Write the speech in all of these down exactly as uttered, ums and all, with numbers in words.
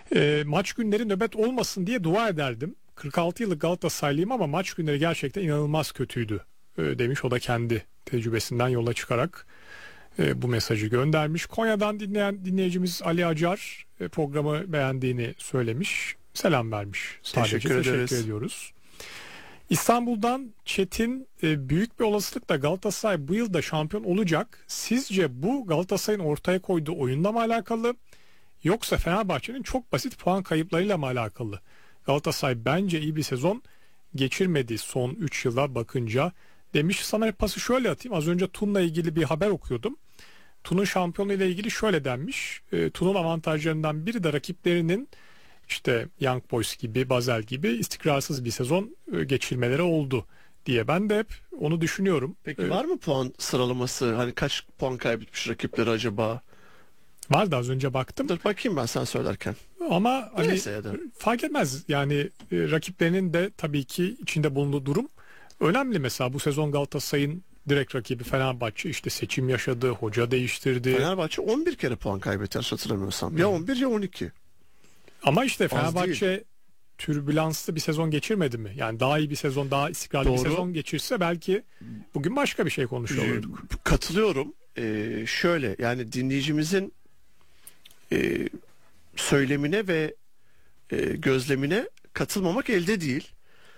E, maç günleri nöbet olmasın diye dua ederdim. kırk altı yıllık Galatasaraylıyım ama maç günleri gerçekten inanılmaz kötüydü e, demiş. O da kendi tecrübesinden yola çıkarak e, bu mesajı göndermiş. Konya'dan dinleyen dinleyicimiz Ali Acar e, programı beğendiğini söylemiş. Selam vermiş. Sadece teşekkür, teşekkür ediyoruz. İstanbul'dan Çetin, e, büyük bir olasılıkla Galatasaray bu yıl da şampiyon olacak. Sizce bu Galatasaray'ın ortaya koyduğu oyunla mı alakalı, yoksa Fenerbahçe'nin çok basit puan kayıplarıyla mı alakalı? Galatasaray bence iyi bir sezon geçirmedi son üç yıla bakınca demiş. Sana pası şöyle atayım. Az önce Tun'la ilgili bir haber okuyordum. Tun'un şampiyonluğu ile ilgili şöyle denmiş. E, Tun'un avantajlarından biri de rakiplerinin işte Young Boys gibi, Basel gibi istikrarsız bir sezon e, geçirmeleri oldu diye. Ben de hep onu düşünüyorum. Peki E, var mı puan sıralaması? Hani kaç puan kaybetmiş rakipleri acaba? Vardı, az önce baktım. Dur bakayım ben sen söylerken. Ama hani Neyse ya da. fark etmez. Yani e, rakiplerinin de tabii ki içinde bulunduğu durum önemli. Mesela bu sezon Galatasaray'ın direkt rakibi Fenerbahçe işte seçim yaşadı, hoca değiştirdi. Fenerbahçe on bir kere puan kaybetti hatırlamıyorsam. Ya on bir ya on iki. Ama işte Az Fenerbahçe değil. türbülanslı bir sezon geçirmedi mi? Yani daha iyi bir sezon, daha istikrarlı bir Doğru. sezon geçirse belki bugün başka bir şey konuşuyor olurduk. Ee, Katılıyorum. Ee, şöyle yani dinleyicimizin e, söylemine ve e, gözlemine katılmamak elde değil.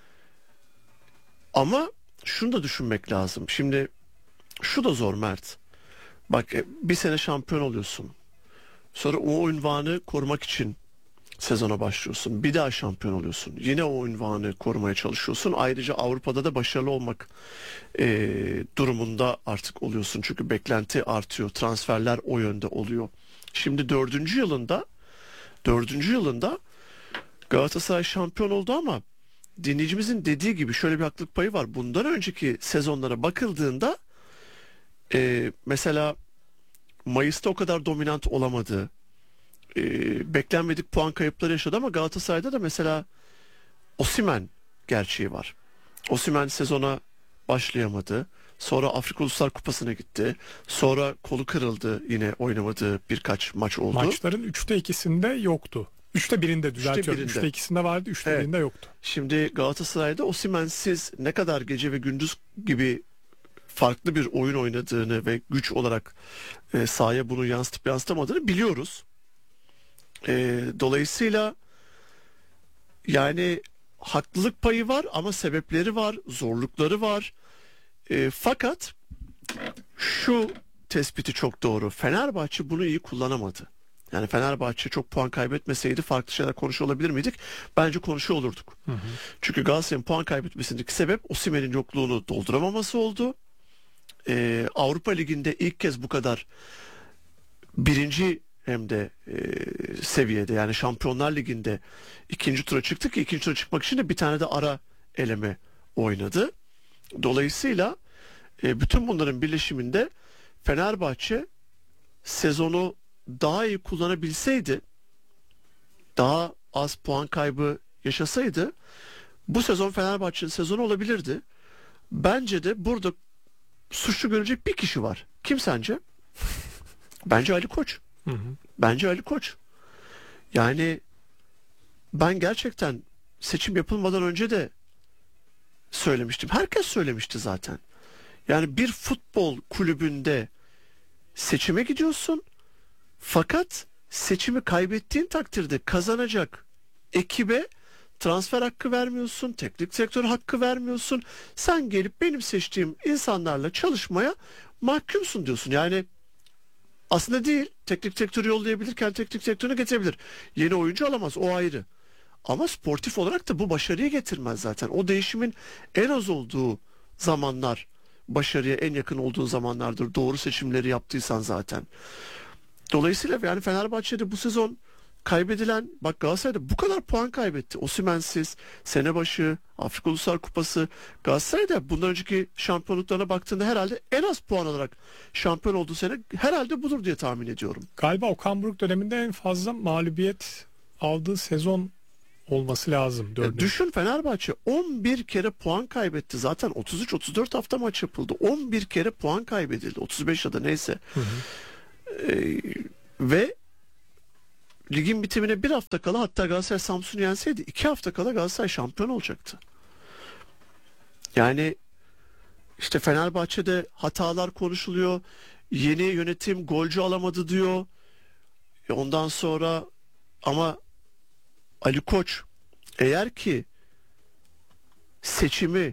Ama şunu da düşünmek lazım. Şimdi şu da zor Mert. Bak e, bir sene şampiyon oluyorsun. Sonra o unvanı korumak için sezona başlıyorsun. Bir daha şampiyon oluyorsun. Yine o unvanı korumaya çalışıyorsun. Ayrıca Avrupa'da da başarılı olmak e, durumunda artık oluyorsun. Çünkü beklenti artıyor. Transferler o yönde oluyor. Şimdi dördüncü yılında dördüncü yılında Galatasaray şampiyon oldu ama dinleyicimizin dediği gibi şöyle bir haklılık payı var. Bundan önceki sezonlara bakıldığında e, mesela Mayıs'ta o kadar dominant olamadı. E, beklenmedik puan kayıpları yaşadı ama Galatasaray'da da mesela Osimhen gerçeği var. Osimhen sezona başlayamadı. Sonra Afrika Uluslar Kupası'na gitti. Sonra kolu kırıldı, yine oynamadığı birkaç maç oldu. Maçların üçte ikisinde yoktu. Üçte birinde düzeltiyorum. birinde. Üçte ikisinde vardı, üçte Evet. birinde yoktu. Şimdi Galatasaray'da Osimhen'siz ne kadar gece ve gündüz gibi farklı bir oyun oynadığını ve güç olarak e, sahaya bunu yansıtıp yansıtamadığını biliyoruz. E, dolayısıyla yani haklılık payı var ama sebepleri var, zorlukları var. E, fakat şu tespiti çok doğru. Fenerbahçe bunu iyi kullanamadı. Yani Fenerbahçe çok puan kaybetmeseydi farklı şeyler konuşuyor olabilir miydik? Bence konuşuyor olurduk. Hı hı. Çünkü Galatasaray'ın puan kaybetmesindeki sebep Osimhen'in yokluğunu dolduramaması oldu. Ee, Avrupa Ligi'nde ilk kez bu kadar birinci hem de e, seviyede, yani Şampiyonlar Ligi'nde ikinci tura çıktı ki ikinci tura çıkmak için de bir tane de ara eleme oynadı. Dolayısıyla e, bütün bunların birleşiminde Fenerbahçe sezonu daha iyi kullanabilseydi, daha az puan kaybı yaşasaydı bu sezon Fenerbahçe'nin sezonu olabilirdi. Bence de burada suçlu görecek bir kişi var. Kim sence? Bence Ali Koç. Hı hı. Bence Ali Koç. Yani ben gerçekten seçim yapılmadan önce de söylemiştim. Herkes söylemişti zaten. Yani bir futbol kulübünde seçime gidiyorsun. Fakat seçimi kaybettiğin takdirde kazanacak ekibe transfer hakkı vermiyorsun, teknik sektör hakkı vermiyorsun. Sen gelip benim seçtiğim insanlarla çalışmaya mahkumsun diyorsun. Yani aslında değil, teknik sektörü yollayabilirken teknik sektörüne getirebilir. Yeni oyuncu alamaz, o ayrı. Ama sportif olarak da bu başarıyı getirmez zaten. O değişimin en az olduğu zamanlar, başarıya en yakın olduğu zamanlardır. Doğru seçimleri yaptıysan zaten. Dolayısıyla yani Fenerbahçe'de bu sezon kaybedilen, bak Galatasaray'da bu kadar puan kaybetti. Osimhen'siz, sene başı, Afrika Uluslar Kupası. Galatasaray'da bundan önceki şampiyonluklarına baktığında herhalde en az puan alarak şampiyon olduğu sene herhalde budur diye tahmin ediyorum. Galiba Okan Buruk döneminde en fazla mağlubiyet aldığı sezon olması lazım. Ya düşün, Fenerbahçe on bir kere puan kaybetti. Zaten otuz üç otuz dört hafta maç yapıldı. on bir kere puan kaybedildi. otuz beş ya da neyse. Hı hı. Ee, ve ligin bitimine bir hafta kala, hatta Galatasaray Samsun'u yenseydi iki hafta kala Galatasaray şampiyon olacaktı. Yani işte Fenerbahçe'de hatalar konuşuluyor. Yeni yönetim golcü alamadı diyor. E ondan sonra ama Ali Koç eğer ki seçimi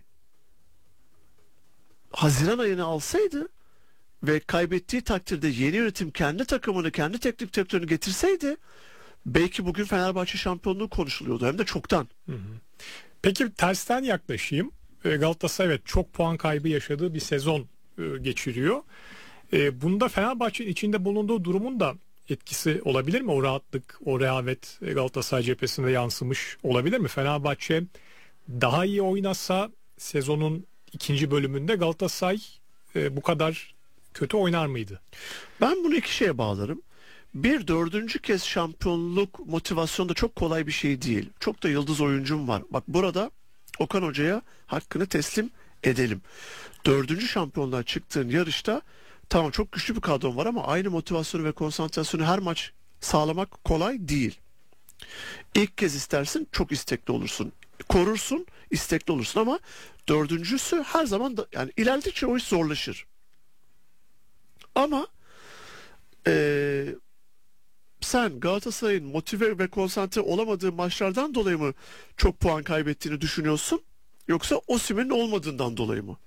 Haziran ayına alsaydı ve kaybettiği takdirde yeni yönetim kendi takımını, kendi teknik direktörünü getirseydi belki bugün Fenerbahçe şampiyonluğu konuşuluyordu. Hem de çoktan. Hı hı. Peki tersten yaklaşayım. Galatasaray evet çok puan kaybı yaşadığı bir sezon geçiriyor. Bunda Fenerbahçe'nin içinde bulunduğu durumun da etkisi olabilir mi? O rahatlık, o rehavet Galatasaray cephesinde yansımış olabilir mi? Fenerbahçe daha iyi oynasa sezonun ikinci bölümünde Galatasaray bu kadar kötü oynar mıydı? Ben bunu iki şeye bağlarım. Bir, dördüncü kez şampiyonluk motivasyonu da çok kolay bir şey değil. Çok da yıldız oyuncum var. Bak burada Okan Hoca'ya hakkını teslim edelim. Dördüncü şampiyonluğa çıktığın yarışta tamam çok güçlü bir kadron var ama aynı motivasyonu ve konsantrasyonu her maç sağlamak kolay değil. İlk kez istersin, çok istekli olursun. Korursun, istekli olursun ama dördüncüsü her zaman da, yani ilerledikçe o iş zorlaşır. Ama ee, sen Galatasaray'ın motive ve konsantre olamadığı maçlardan dolayı mı çok puan kaybettiğini düşünüyorsun? Yoksa Osimhen'in olmadığından dolayı mı?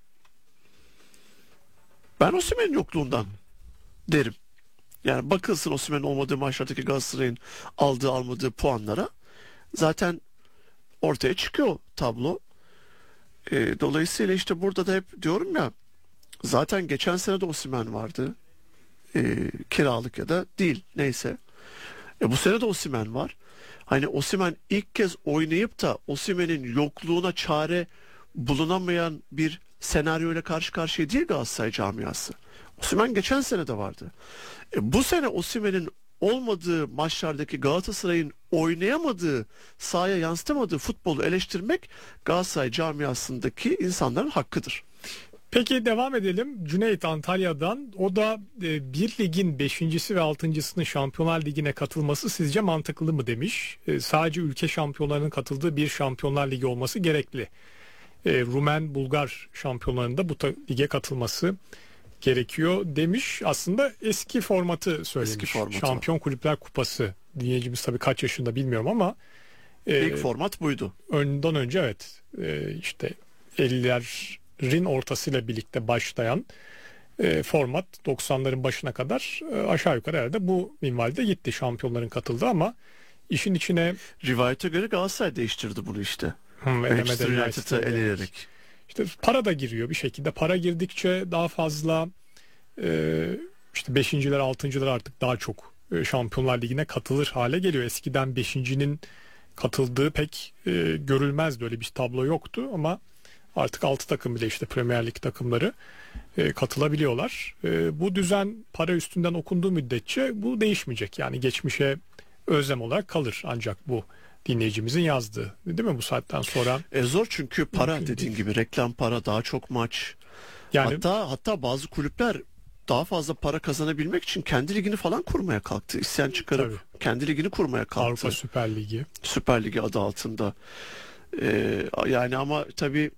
Ben Osimhen'in yokluğundan derim. Yani bakılsın Osimhen'in olmadığı maçlardaki Galatasaray'ın aldığı almadığı puanlara. Zaten ortaya çıkıyor tablo. E, dolayısıyla işte burada da hep diyorum ya, zaten geçen sene de Osimhen vardı. E, kiralık ya da değil neyse. E, bu sene de Osimhen var. Hani Osimhen ilk kez oynayıp da Osimhen'in yokluğuna çare bulunamayan bir senaryoyla karşı karşıya değil Galatasaray camiası. Osimhen geçen sene de vardı. E, bu sene Osimhen'in olmadığı maçlardaki Galatasaray'ın oynayamadığı, sahaya yansıtamadığı futbolu eleştirmek Galatasaray camiasındaki insanların hakkıdır. Peki devam edelim. Cüneyt Antalya'dan. O da e, bir ligin beşincisi ve altıncısının Şampiyonlar Ligi'ne katılması sizce mantıklı mı demiş. E, sadece ülke şampiyonlarının katıldığı bir Şampiyonlar Ligi olması gerekli. E, Rumen, Bulgar şampiyonlarının da bu lige katılması gerekiyor demiş. Aslında eski formatı söylemiş. Eski formatı. Şampiyon Kulüpler Kupası. Dinleyicimiz tabii kaç yaşında bilmiyorum ama e, ilk format buydu. Ondan önce evet e, işte ellilerin ortasıyla birlikte başlayan e, format doksanların başına kadar e, aşağı yukarı herhalde bu minvalde gitti. Şampiyonların katıldı ama işin içine rivayete göre Galatasaray değiştirdi bunu işte. Hmm, Manchester United'ı eleyerek. İşte para da giriyor bir şekilde. Para girdikçe daha fazla e, işte beşinciler, altıncılar artık daha çok e, Şampiyonlar Ligi'ne katılır hale geliyor. Eskiden beşincinin katıldığı pek e, görülmezdi. Öyle bir tablo yoktu ama artık altı takım bile işte Premier Lig takımları e, katılabiliyorlar. E, bu düzen para üstünden okunduğu müddetçe bu değişmeyecek. Yani geçmişe özlem olarak kalır ancak bu dinleyicimizin yazdığı, değil mi bu saatten sonra? E zor çünkü para dediğin değil. Gibi reklam para, daha çok maç. Yani hatta hatta bazı kulüpler daha fazla para kazanabilmek için kendi ligini falan kurmaya kalktı. İsyan çıkarıp tabii. kendi ligini kurmaya kalktı. Avrupa Süper Ligi. Süper Ligi adı altında. Ee, yani ama tabii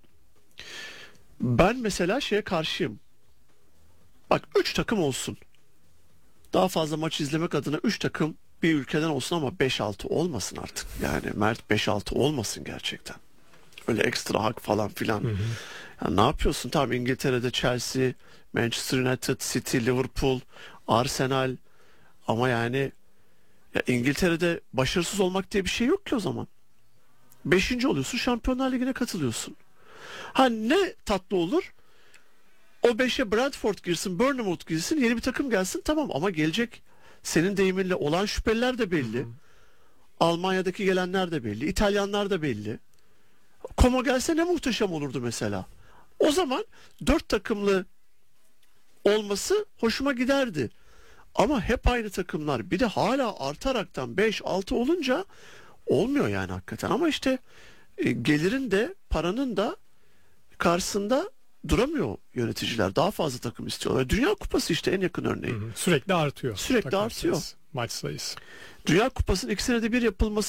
ben mesela şeye karşıyım. Bak üç takım olsun. Daha fazla maç izlemek adına üç takım bir ülkeden olsun ama beş altı olmasın artık. Yani Mert beş altı olmasın gerçekten. Öyle ekstra hak falan filan. Hı hı. Yani ne yapıyorsun? Tamam İngiltere'de Chelsea, Manchester United, City, Liverpool, Arsenal ama yani ya İngiltere'de başarısız olmak diye bir şey yok ki o zaman. Beşinci oluyorsun, Şampiyonlar Ligi'ne katılıyorsun. Ha ne tatlı olur? O beşe Bradford girsin, Bournemouth girsin, yeni bir takım gelsin tamam ama gelecek senin deyiminle olan şüpheliler de belli. Hı hı. Almanya'daki gelenler de belli. İtalyanlar da belli. Como gelse ne muhteşem olurdu mesela. O zaman dört takımlı olması hoşuma giderdi. Ama hep aynı takımlar. Bir de hala artaraktan beş altı olunca olmuyor yani hakikaten. Ama işte e, gelirin de paranın da karşısında duramıyor yöneticiler. Daha fazla takım istiyorlar. Dünya Kupası işte en yakın örneği. Hı hı. Sürekli artıyor. Sürekli artıyor. maç sayısı. Dünya Kupası'nın iki senede bir yapılması